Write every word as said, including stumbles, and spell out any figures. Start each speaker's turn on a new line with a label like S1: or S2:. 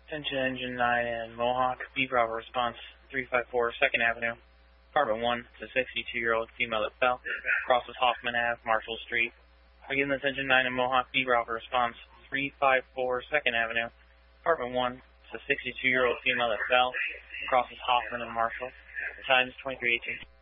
S1: Attention Engine nine and Mohawk, B Bravo response three five four second Avenue. Apartment one, it's a sixty-two-year-old female that fell. Crosses Hoffman Avenue, Marshall Street. Again, that's Engine nine and Mohawk, B Bravo response three five four second Avenue. Apartment one, it's a sixty-two-year-old female that fell. Crosses Hoffman and Marshall. The time is twenty-three eighteen.